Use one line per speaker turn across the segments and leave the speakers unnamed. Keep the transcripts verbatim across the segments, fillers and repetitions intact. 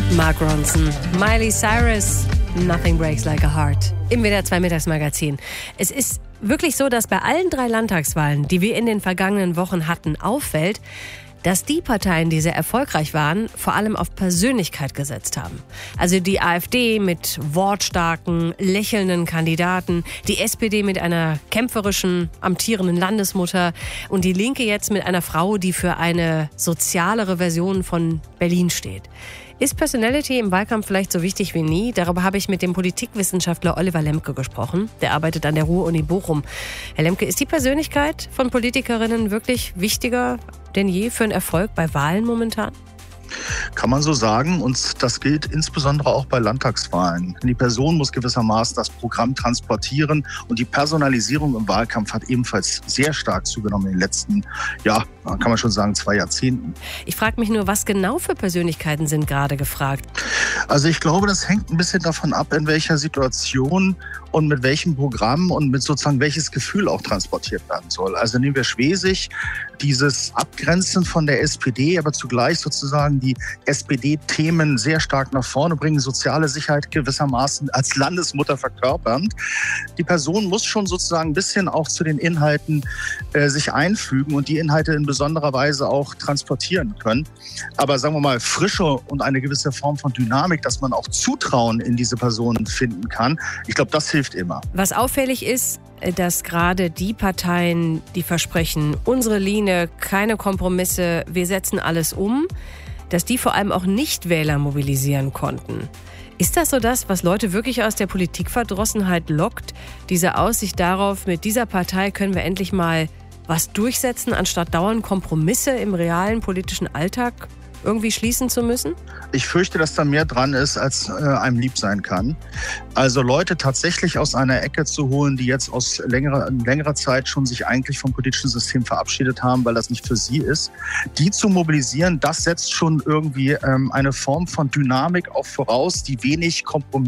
Mark Ronson, Miley Cyrus, Nothing Breaks Like a Heart. Im W D R zwei Mittagsmagazin. Es ist wirklich so, dass bei allen drei Landtagswahlen, die wir in den vergangenen Wochen hatten, auffällt, dass die Parteien, die sehr erfolgreich waren, vor allem auf Persönlichkeit gesetzt haben. Also die AfD mit wortstarken, lächelnden Kandidaten, die S P D mit einer kämpferischen, amtierenden Landesmutter und die Linke jetzt mit einer Frau, die für eine sozialere Version von Berlin steht. Ist Personality im Wahlkampf vielleicht so wichtig wie nie? Darüber habe ich mit dem Politikwissenschaftler Oliver Lemke gesprochen. Der arbeitet an der Ruhr-Uni Bochum. Herr Lemke, ist die Persönlichkeit von Politikerinnen wirklich wichtiger denn je für einen Erfolg bei Wahlen momentan?
Kann man so sagen, und das gilt insbesondere auch bei Landtagswahlen. Die Person muss gewissermaßen das Programm transportieren und die Personalisierung im Wahlkampf hat ebenfalls sehr stark zugenommen in den letzten, ja, kann man schon sagen, zwei Jahrzehnten.
Ich frage mich nur, was genau für Persönlichkeiten sind gerade gefragt?
Also ich glaube, das hängt ein bisschen davon ab, in welcher Situation und mit welchem Programm und mit sozusagen welches Gefühl auch transportiert werden soll. Also nehmen wir Schwesig, dieses Abgrenzen von der S P D, aber zugleich sozusagen die S P D-Themen sehr stark nach vorne bringen, soziale Sicherheit gewissermaßen als Landesmutter verkörpernd. Die Person muss schon sozusagen ein bisschen auch zu den Inhalten äh, sich einfügen und die Inhalte in besonderer Weise auch transportieren können. Aber sagen wir mal, Frische und eine gewisse Form von Dynamik, dass man auch Zutrauen in diese Personen finden kann, ich glaube, das hilft immer.
Was auffällig ist, dass gerade die Parteien, die versprechen, unsere Linie, keine Kompromisse, wir setzen alles um, dass die vor allem auch Nichtwähler mobilisieren konnten. Ist das so das, was Leute wirklich aus der Politikverdrossenheit lockt? Diese Aussicht darauf, mit dieser Partei können wir endlich mal was durchsetzen, anstatt dauernd Kompromisse im realen politischen Alltag irgendwie schließen zu müssen?
Ich fürchte, dass da mehr dran ist, als äh, einem lieb sein kann. Also Leute tatsächlich aus einer Ecke zu holen, die jetzt aus längerer, längerer Zeit schon sich eigentlich vom politischen System verabschiedet haben, weil das nicht für sie ist. Die zu mobilisieren, das setzt schon irgendwie ähm, eine Form von Dynamik auch voraus, die wenig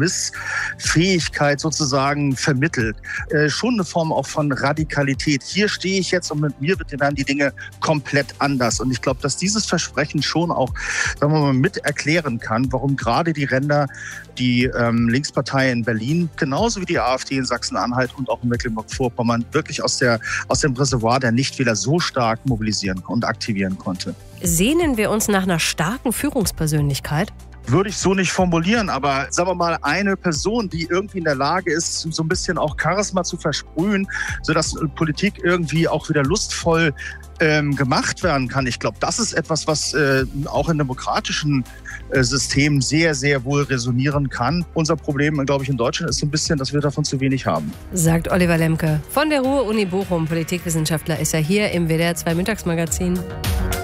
Kompromissfähigkeit sozusagen vermittelt. Äh, schon eine Form auch von Radikalität. Hier stehe ich jetzt und mit mir werden die Dinge komplett anders. Und ich glaube, dass dieses Versprechen schon auch auch, sagen wir mal, mit erklären kann, warum gerade die Ränder, die ähm, Linkspartei in Berlin, genauso wie die AfD in Sachsen-Anhalt und auch in Mecklenburg-Vorpommern wirklich aus, der, aus dem Reservoir der Nichtwähler so stark mobilisieren und aktivieren konnte.
Sehnen wir uns nach einer starken Führungspersönlichkeit?
Würde ich so nicht formulieren, aber sagen wir mal, eine Person, die irgendwie in der Lage ist, so ein bisschen auch Charisma zu versprühen, sodass Politik irgendwie auch wieder lustvoll ähm, gemacht werden kann. Ich glaube, das ist etwas, was äh, auch in demokratischen äh, Systemen sehr, sehr wohl resonieren kann. Unser Problem, glaube ich, in Deutschland ist so ein bisschen, dass wir davon zu wenig haben.
Sagt Oliver Lemke von der Ruhr-Uni Bochum. Politikwissenschaftler ist er hier im W D R zwei Mittagsmagazin.